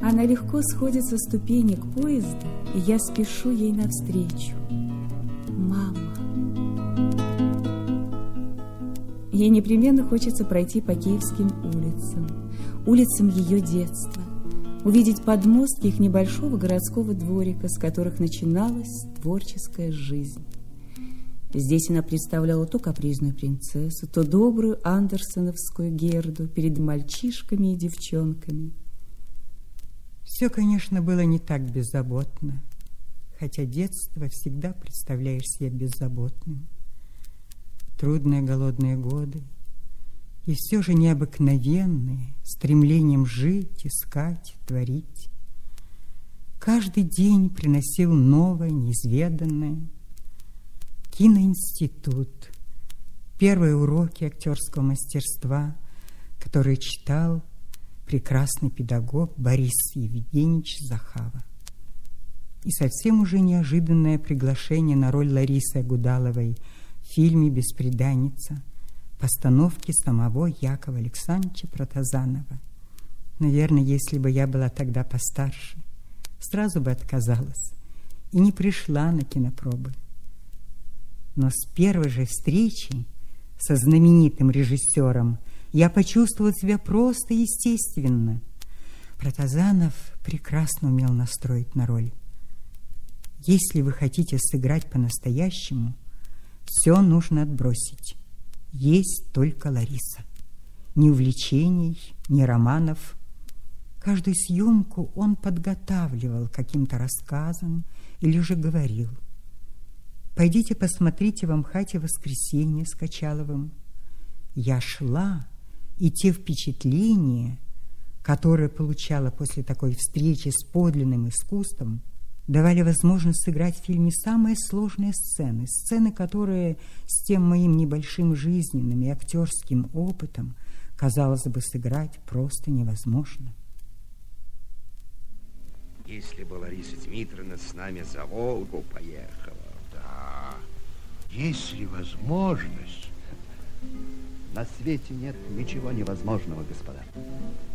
Она легко сходит со ступенек поезда, и я спешу ей навстречу. Мама. Ей непременно хочется пройти по киевским улицам ее детства, увидеть подмостки их небольшого городского дворика, с которых начиналась творческая жизнь. Здесь она представляла то капризную принцессу, то добрую андерсоновскую Герду перед мальчишками и девчонками. Все, конечно, было не так беззаботно, хотя детство всегда представляешь себе беззаботным. Трудные голодные годы и все же необыкновенные, стремлением жить, искать, творить. Каждый день приносил новое, неизведанное. Киноинститут, первые уроки актерского мастерства, которые читал прекрасный педагог Борис Евгеньевич Захава. И совсем уже неожиданное приглашение на роль Ларисы Агудаловой в фильме «Бесприданница», постановки самого Якова Александровича Протазанова. Наверное, если бы я была тогда постарше, сразу бы отказалась и не пришла на кинопробы. Но с первой же встречи со знаменитым режиссером я почувствовала себя просто естественно. Протазанов прекрасно умел настроить на роль. Если вы хотите сыграть по-настоящему, все нужно отбросить. Есть только Лариса. Ни увлечений, ни романов. Каждую съемку он подготавливал каким-то рассказом или же говорил: «Пойдите посмотрите в Амхате «Воскресенье» с Качаловым». Я шла, и те впечатления, которые получала после такой встречи с подлинным искусством, давали возможность сыграть в фильме самые сложные сцены, которые с тем моим небольшим жизненным и актерским опытом, казалось бы, сыграть просто невозможно. Если бы Лариса Дмитриевна с нами за Волгу поехала. Да, есть ли возможность? На свете нет ничего невозможного, господа.